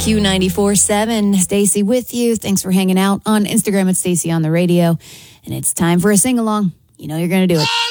Q94.7. Stacy with you. Thanks for hanging out on Instagram at Stacy on the radio. And it's time for a sing-along. You know you're going to do it.